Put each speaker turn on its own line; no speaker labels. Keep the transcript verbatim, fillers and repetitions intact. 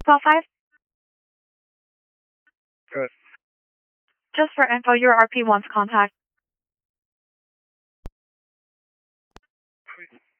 call five?
Good.
Just for info, your R P wants contact.